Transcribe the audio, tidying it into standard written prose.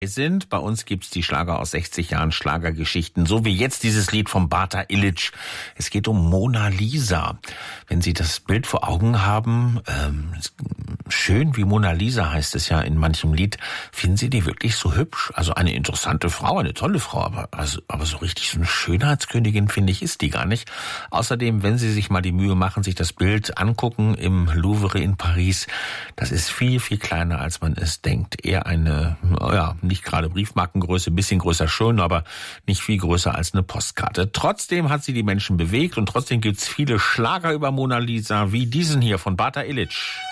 sind. Bei uns gibt's die Schlager aus 60 Jahren, Schlagergeschichten, so wie jetzt dieses Lied von Bata Illich. Es geht um Mona Lisa. Wenn Sie das Bild vor Augen haben, schön wie Mona Lisa heißt es ja in manchem Lied, finden Sie die wirklich so hübsch? Also eine interessante Frau, eine tolle Frau, aber so richtig so eine Schönheitskönigin, finde ich, ist die gar nicht. Außerdem, wenn Sie sich mal die Mühe machen, sich das Bild angucken im Louvre in Paris, das ist viel, viel kleiner, als man es denkt. Eher eine, nicht gerade Briefmarkengröße, bisschen größer schon, aber nicht viel größer als eine Postkarte. Trotzdem hat sie die Menschen bewegt und trotzdem gibt's viele Schlager über Mona Lisa, wie diesen hier von Bata Illich.